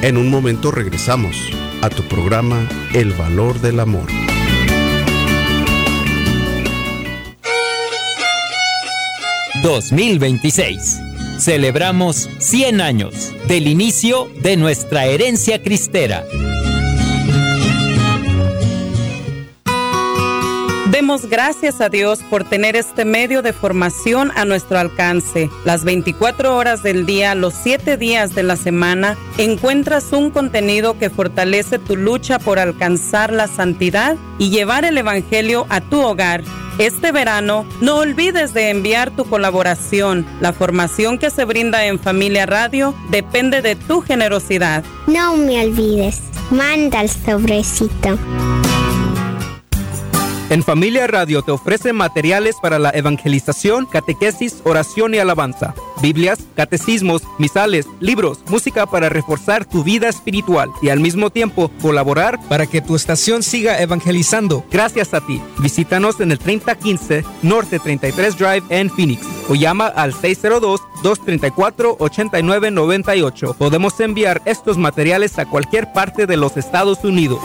En un momento regresamos a tu programa El Valor del Amor. ...2026... Celebramos 100 años del inicio de nuestra herencia cristera. Demos gracias a Dios por tener este medio de formación a nuestro alcance. Las 24 horas del día, los 7 días de la semana, encuentras un contenido que fortalece tu lucha por alcanzar la santidad y llevar el Evangelio a tu hogar. Este verano, no olvides de enviar tu colaboración. La formación que se brinda en Familia Radio depende de tu generosidad. No me olvides, manda el sobrecito. En Familia Radio te ofrece materiales para la evangelización, catequesis, oración y alabanza, Biblias, catecismos, misales, libros, música para reforzar tu vida espiritual y al mismo tiempo colaborar para que tu estación siga evangelizando. Gracias a ti. Visítanos en el 3015 Norte 33 Drive en Phoenix o llama al 602-234-8998. Podemos enviar estos materiales a cualquier parte de los Estados Unidos.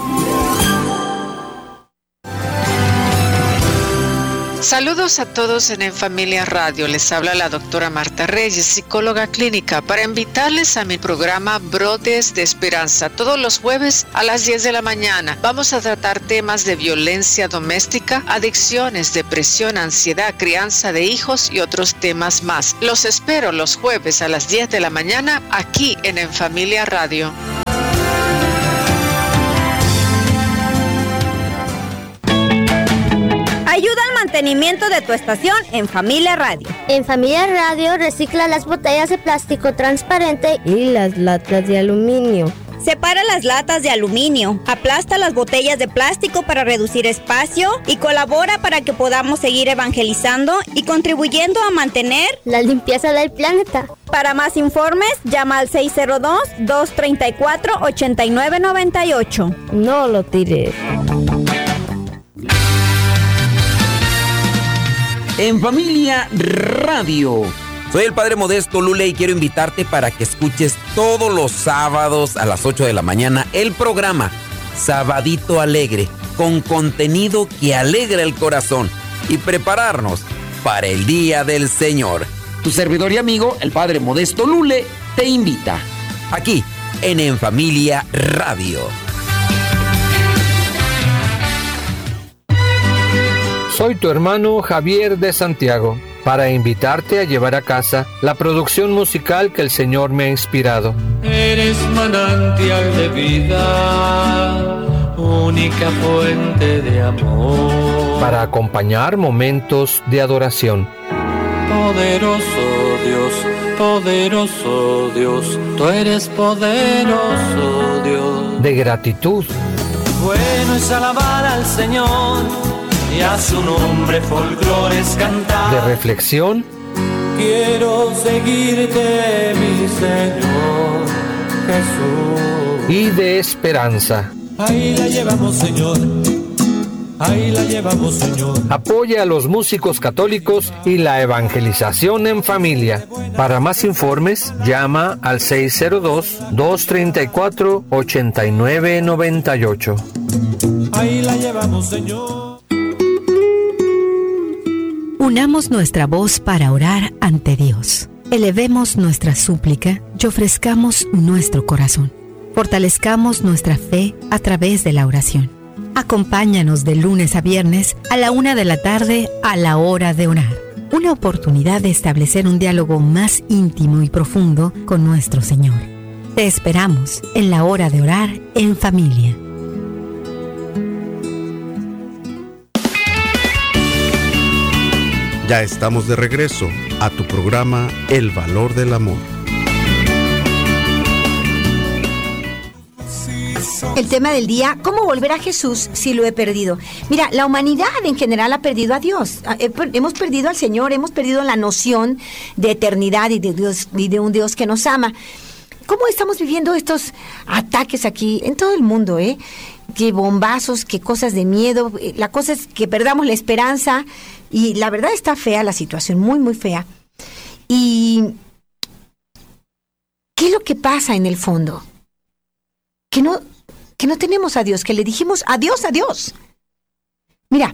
Saludos a todos en Familia Radio. Les habla la doctora Marta Reyes, psicóloga clínica, para invitarles a mi programa Brotes de Esperanza. Todos los jueves a las 10 de la mañana vamos a tratar temas de violencia doméstica, adicciones, depresión, ansiedad, crianza de hijos y otros temas más. Los espero los jueves a las 10 de la mañana aquí en Familia Radio. Ayuda al mantenimiento de tu estación en Familia Radio. En Familia Radio recicla las botellas de plástico transparente y las latas de aluminio. Separa las latas de aluminio, aplasta las botellas de plástico para reducir espacio y colabora para que podamos seguir evangelizando y contribuyendo a mantener la limpieza del planeta. Para más informes, llama al 602-234-8998. No lo tires. En Familia Radio. Soy el Padre Modesto Lule y quiero invitarte para que escuches todos los sábados a las 8 de la mañana el programa Sabadito Alegre, con contenido que alegra el corazón y prepararnos para el Día del Señor. Tu servidor y amigo, el Padre Modesto Lule, te invita aquí en Familia Radio. Soy tu hermano Javier de Santiago, para invitarte a llevar a casa la producción musical que el Señor me ha inspirado. Eres manantial de vida, única fuente de amor. Para acompañar momentos de adoración. Poderoso Dios, tú eres poderoso Dios. De gratitud. Bueno es alabar al Señor y a su nombre folclores cantar. De reflexión. Quiero seguirte, mi Señor Jesús. Y de esperanza. Ahí la llevamos, Señor. Ahí la llevamos, Señor. Apoya a los músicos católicos y la evangelización en familia. Para más informes, llama al 602-234-8998. Ahí la llevamos, Señor. Unamos nuestra voz para orar ante Dios. Elevemos nuestra súplica y ofrezcamos nuestro corazón. Fortalezcamos nuestra fe a través de la oración. Acompáñanos de lunes a viernes a la 1 de la tarde a la hora de orar. Una oportunidad de establecer un diálogo más íntimo y profundo con nuestro Señor. Te esperamos en la hora de orar en familia. Ya estamos de regreso a tu programa El Valor del Amor. El tema del día, ¿cómo volver a Jesús si lo he perdido? Mira, la humanidad en general ha perdido a Dios. Hemos perdido al Señor, hemos perdido la noción de eternidad y de Dios, y de un Dios que nos ama. ¿Cómo estamos viviendo estos ataques aquí en todo el mundo, Qué bombazos, qué cosas de miedo. La cosa es que perdamos la esperanza y la verdad está fea la situación, muy, muy fea. ¿Y qué es lo que pasa en el fondo? que no tenemos a Dios, que le dijimos adiós a Dios. Mira,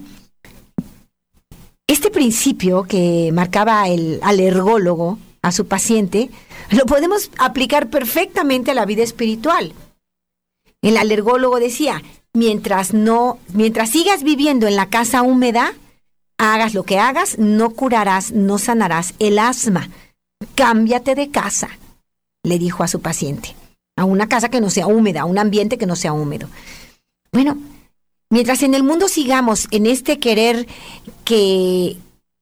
este principio que marcaba al alergólogo a su paciente, lo podemos aplicar perfectamente a la vida espiritual. El alergólogo decía, mientras sigas viviendo en la casa húmeda, hagas lo que hagas, no curarás, no sanarás el asma. Cámbiate de casa, le dijo a su paciente. A una casa que no sea húmeda, a un ambiente que no sea húmedo. Bueno, mientras en el mundo sigamos en este querer que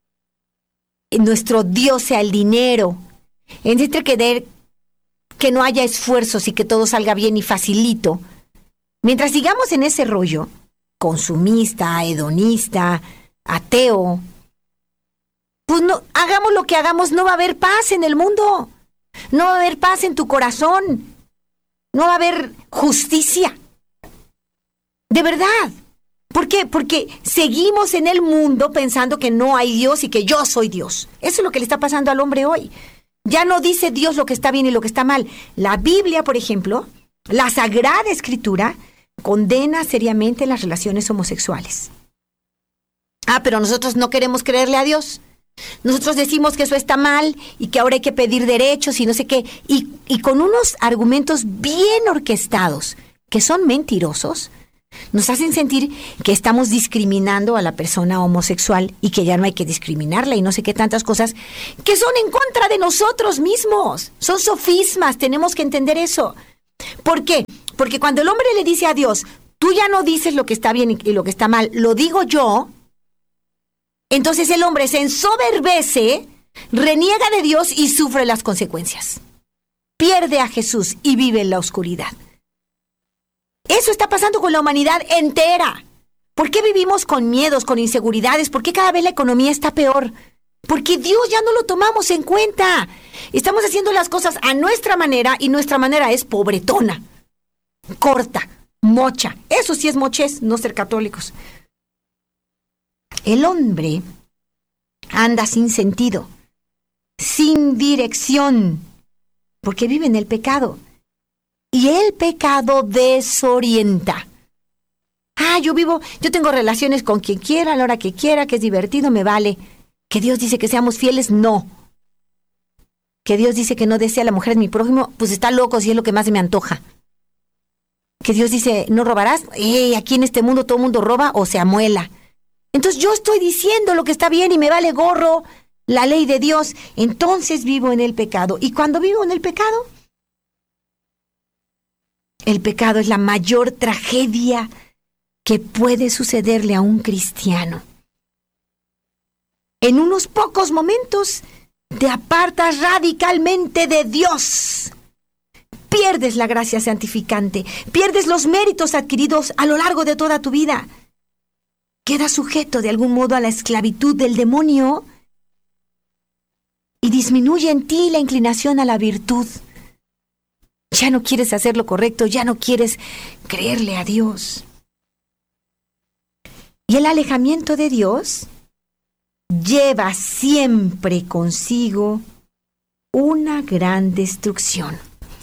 nuestro Dios sea el dinero, en este querer que no haya esfuerzos y que todo salga bien y facilito, mientras sigamos en ese rollo, consumista, hedonista, ateo, pues no, hagamos lo que hagamos, no va a haber paz en el mundo, no va a haber paz en tu corazón, no va a haber justicia. De verdad. ¿Por qué? Porque seguimos en el mundo pensando que no hay Dios y que yo soy Dios. Eso es lo que le está pasando al hombre hoy. Ya no dice Dios lo que está bien y lo que está mal. La Biblia, por ejemplo, la Sagrada Escritura, condena seriamente las relaciones homosexuales. Pero nosotros no queremos creerle a Dios. Nosotros decimos que eso está mal y que ahora hay que pedir derechos y no sé qué. Y con unos argumentos bien orquestados, que son mentirosos, nos hacen sentir que estamos discriminando a la persona homosexual y que ya no hay que discriminarla y no sé qué tantas cosas que son en contra de nosotros mismos. Son sofismas, tenemos que entender eso. ¿Por qué? Porque cuando el hombre le dice a Dios, tú ya no dices lo que está bien y lo que está mal, lo digo yo, entonces el hombre se ensoberbece, reniega de Dios y sufre las consecuencias. Pierde a Jesús y vive en la oscuridad. Eso está pasando con la humanidad entera. ¿Por qué vivimos con miedos, con inseguridades? ¿Por qué cada vez la economía está peor? Porque Dios ya no lo tomamos en cuenta. Estamos haciendo las cosas a nuestra manera y nuestra manera es pobretona, corta, mocha. Eso sí es mochez, no ser católicos. El hombre anda sin sentido, sin dirección, porque vive en el pecado. Y el pecado desorienta. Yo tengo relaciones con quien quiera, a la hora que quiera, que es divertido, me vale. Que Dios dice que seamos fieles, no. Que Dios dice que no desea a la mujer de mi prójimo, pues está loco si es lo que más se me antoja. Que Dios dice, no robarás, aquí en este mundo todo el mundo roba o se amuela. Entonces yo estoy diciendo lo que está bien y me vale gorro la ley de Dios. Entonces vivo en el pecado. Y cuando vivo en el pecado es la mayor tragedia que puede sucederle a un cristiano. En unos pocos momentos te apartas radicalmente de Dios. Pierdes la gracia santificante, pierdes los méritos adquiridos a lo largo de toda tu vida. Quedas sujeto de algún modo a la esclavitud del demonio y disminuye en ti la inclinación a la virtud. Ya no quieres hacer lo correcto, ya no quieres creerle a Dios. Y el alejamiento de Dios lleva siempre consigo una gran destrucción.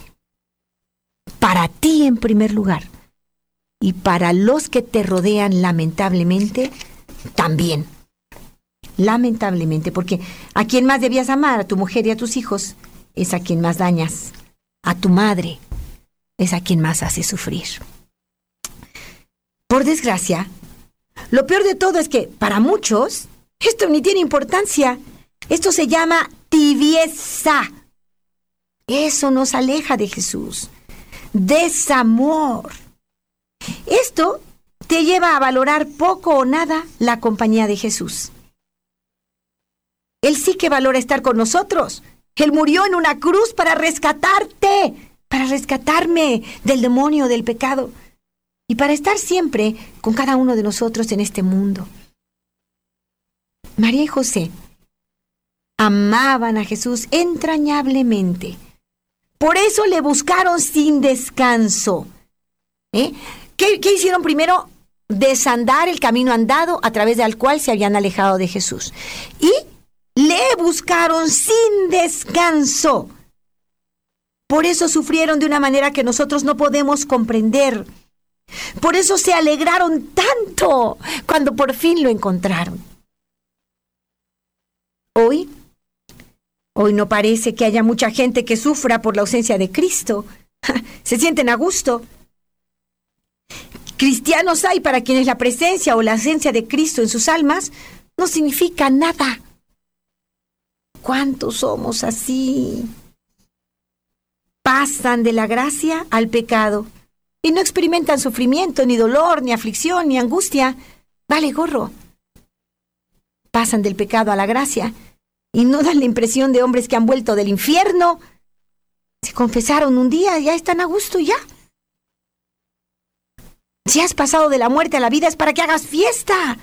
Para ti en primer lugar y para los que te rodean lamentablemente también. Lamentablemente, porque a quien más debías amar, a tu mujer y a tus hijos, es a quien más dañas. A tu madre es a quien más hace sufrir. Por desgracia, lo peor de todo es que para muchos esto ni tiene importancia. Esto se llama tibieza. Eso nos aleja de Jesús. Desamor. Esto te lleva a valorar poco o nada la compañía de Jesús. Él sí que valora estar con nosotros. Él murió en una cruz para rescatarte, para rescatarme del demonio, del pecado, y para estar siempre con cada uno de nosotros en este mundo. María y José amaban a Jesús entrañablemente. Por eso le buscaron sin descanso. ¿Qué hicieron primero? Desandar el camino andado a través del cual se habían alejado de Jesús. Y le buscaron sin descanso. Por eso sufrieron de una manera que nosotros no podemos comprender. Por eso se alegraron tanto cuando por fin lo encontraron. Hoy no parece que haya mucha gente que sufra por la ausencia de Cristo. Se sienten a gusto. Cristianos hay para quienes la presencia o la ausencia de Cristo en sus almas no significa nada. ¿Cuántos somos así? Pasan de la gracia al pecado y no experimentan sufrimiento, ni dolor, ni aflicción, ni angustia. Vale gorro. Pasan del pecado a la gracia y no dan la impresión de hombres que han vuelto del infierno. Se confesaron un día, ya están a gusto y ya. Si has pasado de la muerte a la vida es para que hagas fiesta.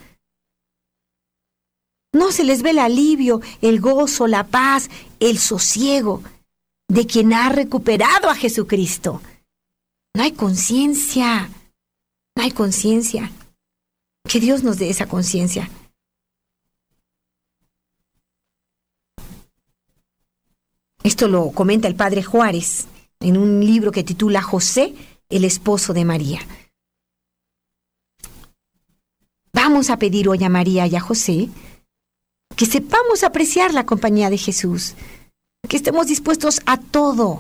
No se les ve el alivio, el gozo, la paz, el sosiego de quien ha recuperado a Jesucristo. No hay conciencia. No hay conciencia. Que Dios nos dé esa conciencia. Esto lo comenta el padre Juárez en un libro que titula José, el esposo de María. Vamos a pedir hoy a María y a José que sepamos apreciar la compañía de Jesús, que estemos dispuestos a todo,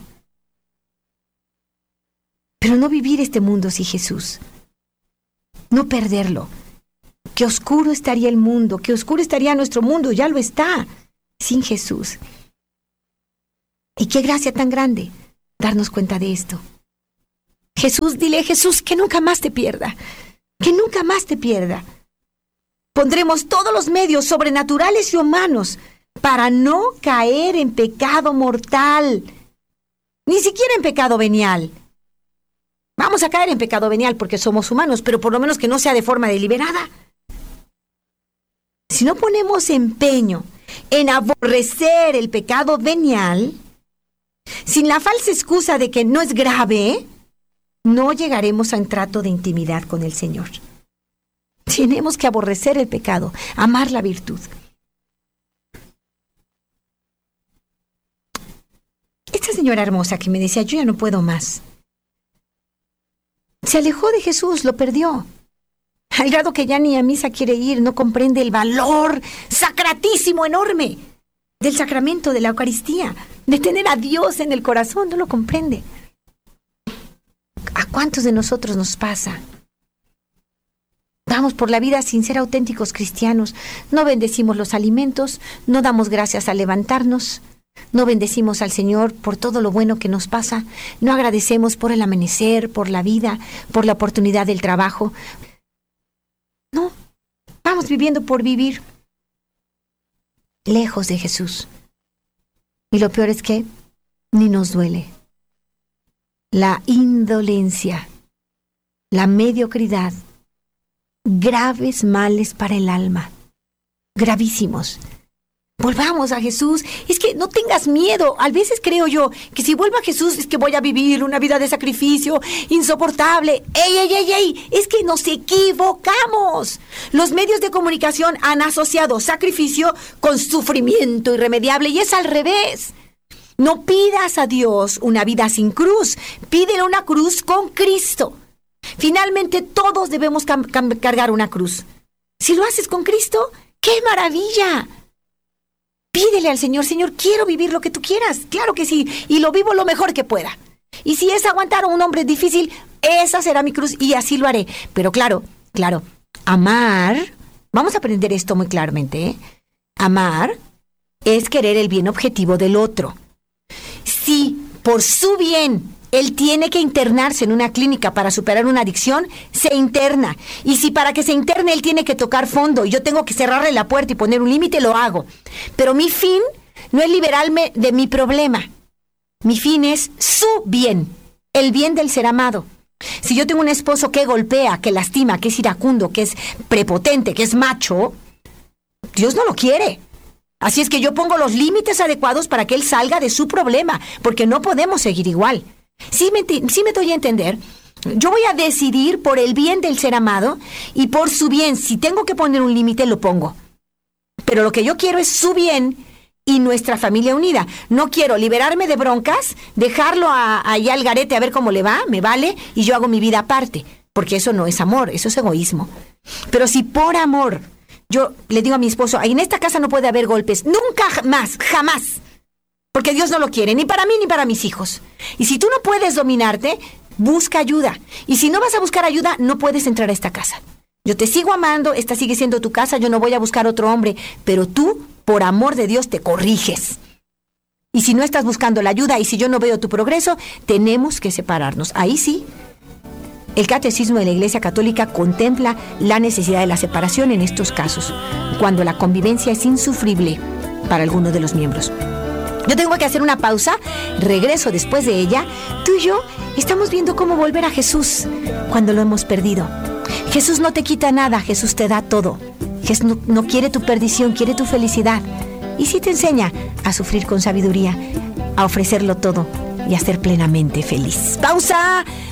pero no vivir este mundo sin Jesús, no perderlo. Qué oscuro estaría el mundo, qué oscuro estaría nuestro mundo, ya lo está, sin Jesús. Y qué gracia tan grande darnos cuenta de esto. Jesús, dile a Jesús que nunca más te pierda, que nunca más te pierda. Pondremos todos los medios sobrenaturales y humanos para no caer en pecado mortal, ni siquiera en pecado venial. Vamos a caer en pecado venial porque somos humanos, pero por lo menos que no sea de forma deliberada. Si no ponemos empeño en aborrecer el pecado venial, sin la falsa excusa de que no es grave, no llegaremos a un trato de intimidad con el Señor. Tenemos que aborrecer el pecado, amar la virtud. Esta señora hermosa que me decía, yo ya no puedo más, se alejó de Jesús, lo perdió. Al grado que ya ni a misa quiere ir, no comprende el valor sacratísimo, enorme, del sacramento de la Eucaristía, de tener a Dios en el corazón, no lo comprende. ¿A cuántos de nosotros nos pasa? Vamos por la vida sin ser auténticos cristianos. No bendecimos los alimentos, no damos gracias al levantarnos, no bendecimos al Señor por todo lo bueno que nos pasa, no agradecemos por el amanecer, por la vida, por la oportunidad del trabajo. No, vamos viviendo por vivir, lejos de Jesús. Y lo peor es que ni nos duele. La indolencia, la mediocridad, graves males para el alma, gravísimos. Volvamos a Jesús. Es que no tengas miedo. A veces creo yo que si vuelvo a Jesús es que voy a vivir una vida de sacrificio insoportable. ¡Ey! Es que nos equivocamos. Los medios de comunicación han asociado sacrificio con sufrimiento irremediable y es al revés. No pidas a Dios una vida sin cruz. Pídele una cruz con Cristo. Finalmente todos debemos cargar una cruz. Si lo haces con Cristo, ¡qué maravilla! Pídele al Señor, Señor, quiero vivir lo que tú quieras. Claro que sí, y lo vivo lo mejor que pueda. Y si es aguantar a un hombre difícil, esa será mi cruz y así lo haré. Pero claro, amar, vamos a aprender esto muy claramente, ¿eh? Amar es querer el bien objetivo del otro. Si por su bien él tiene que internarse en una clínica para superar una adicción, se interna. Y si para que se interne él tiene que tocar fondo y yo tengo que cerrarle la puerta y poner un límite, lo hago. Pero mi fin no es liberarme de mi problema. Mi fin es su bien, el bien del ser amado. Si yo tengo un esposo que golpea, que lastima, que es iracundo, que es prepotente, que es macho, Dios no lo quiere. Así es que yo pongo los límites adecuados para que él salga de su problema, porque no podemos seguir igual. Sí me doy a entender. Yo voy a decidir por el bien del ser amado y por su bien. Si tengo que poner un límite, lo pongo. Pero lo que yo quiero es su bien y nuestra familia unida. No quiero liberarme de broncas, dejarlo allá al garete a ver cómo le va, me vale, y yo hago mi vida aparte. Porque eso no es amor, eso es egoísmo. Pero si por amor, yo le digo a mi esposo, en esta casa no puede haber golpes, nunca más, jamás. Porque Dios no lo quiere, ni para mí ni para mis hijos. Y si tú no puedes dominarte, busca ayuda. Y si no vas a buscar ayuda, no puedes entrar a esta casa. Yo te sigo amando, esta sigue siendo tu casa, yo no voy a buscar otro hombre, pero tú, por amor de Dios, te corriges. Y si no estás buscando la ayuda y si yo no veo tu progreso, tenemos que separarnos. Ahí sí. El Catecismo de la Iglesia Católica contempla la necesidad de la separación en estos casos, cuando la convivencia es insufrible para alguno de los miembros. Yo tengo que hacer una pausa, regreso después de ella. Tú y yo estamos viendo cómo volver a Jesús cuando lo hemos perdido. Jesús no te quita nada, Jesús te da todo. Jesús no quiere tu perdición, quiere tu felicidad. Y sí te enseña a sufrir con sabiduría, a ofrecerlo todo y a ser plenamente feliz. ¡Pausa!